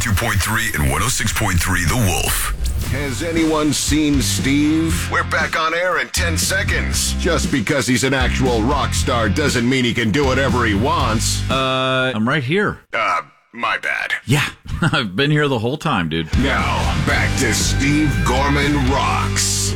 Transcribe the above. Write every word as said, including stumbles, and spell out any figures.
two point three and one oh six point three The Wolf. Has anyone seen Steve? We're back on air in ten seconds. Just because he's an actual rock star doesn't mean he can do whatever he wants. Uh, I'm right here. Uh, my bad. Yeah, I've been here the whole time, dude. Now, back to Steve Gorman Rocks.